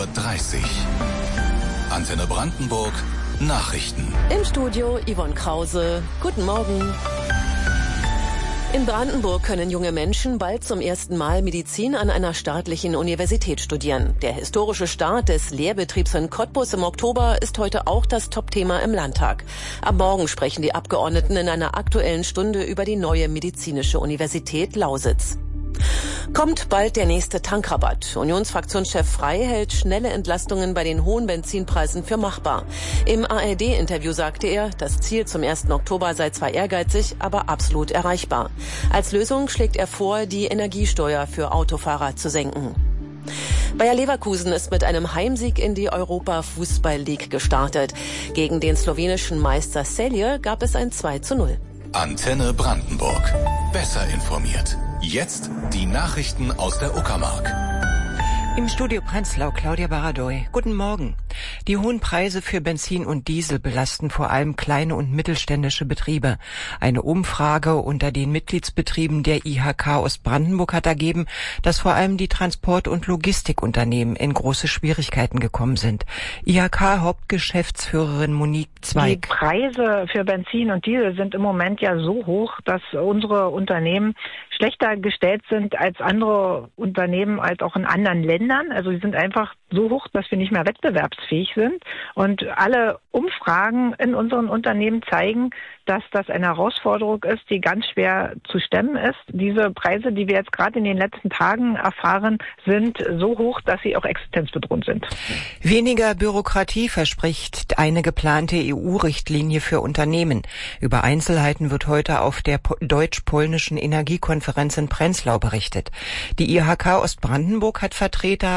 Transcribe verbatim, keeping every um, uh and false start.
Uhr dreißig. Antenne Brandenburg, Nachrichten. Im Studio Yvonne Krause. Guten Morgen. In Brandenburg können junge Menschen bald zum ersten Mal Medizin an einer staatlichen Universität studieren. Der historische Start des Lehrbetriebs in Cottbus im Oktober ist heute auch das Topthema im Landtag. Am Morgen sprechen die Abgeordneten in einer Aktuellen Stunde über die neue medizinische Universität Lausitz. Kommt bald der nächste Tankrabatt. Unionsfraktionschef Frey hält schnelle Entlastungen bei den hohen Benzinpreisen für machbar. Im A R D-Interview sagte er, das Ziel zum ersten Oktober sei zwar ehrgeizig, aber absolut erreichbar. Als Lösung schlägt er vor, die Energiesteuer für Autofahrer zu senken. Bayer Leverkusen ist mit einem Heimsieg in die Europa Fußball League gestartet. Gegen den slowenischen Meister Celje gab es ein zwei zu null. Antenne Brandenburg. Besser informiert. Jetzt die Nachrichten aus der Uckermark. Im Studio Prenzlau Claudia Baradoy. Guten Morgen. Die hohen Preise für Benzin und Diesel belasten vor allem kleine und mittelständische Betriebe. Eine Umfrage unter den Mitgliedsbetrieben der I H K Ostbrandenburg hat ergeben, dass vor allem die Transport- und Logistikunternehmen in große Schwierigkeiten gekommen sind. I H K-Hauptgeschäftsführerin Monique Zweig. Die Preise für Benzin und Diesel sind im Moment ja so hoch, dass unsere Unternehmen schlechter gestellt sind als andere Unternehmen, als auch in anderen Ländern. Also sie sind einfach so hoch, dass wir nicht mehr wettbewerbsfähig sind. Und alle Umfragen in unseren Unternehmen zeigen, dass das eine Herausforderung ist, die ganz schwer zu stemmen ist. Diese Preise, die wir jetzt gerade in den letzten Tagen erfahren, sind so hoch, dass sie auch existenzbedrohend sind. Weniger Bürokratie verspricht eine geplante E U-Richtlinie für Unternehmen. Über Einzelheiten wird heute auf der deutsch-polnischen Energiekonferenz in Prenzlau berichtet. Die I H K Ostbrandenburg hat Vertreter